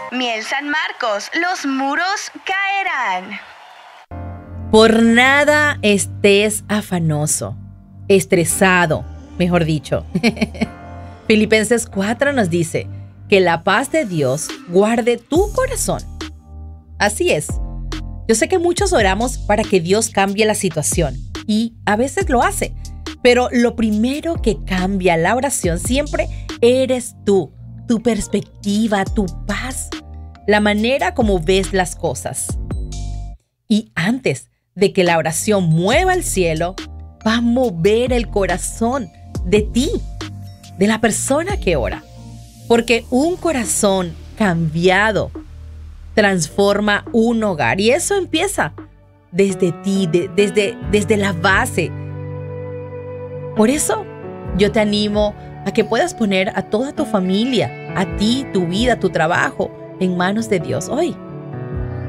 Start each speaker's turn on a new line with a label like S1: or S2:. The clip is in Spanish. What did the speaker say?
S1: Miel San Marcos, los muros caerán.
S2: Por nada estés afanoso, estresado, mejor dicho. Filipenses 4 nos dice que la paz de Dios guarde tu corazón. Así es. Yo sé que muchos oramos para que Dios cambie la situación y a veces lo hace, pero lo primero que cambia la oración siempre eres tú, tu perspectiva, tu paz, la manera como ves las cosas. Y antes de que la oración mueva el cielo, va a mover el corazón de ti, de la persona que ora. Porque un corazón cambiado transforma un hogar. Y eso empieza desde ti, desde la base. Por eso yo te animo a que puedas poner a toda tu familia, a ti, tu vida, tu trabajo, en manos de Dios hoy.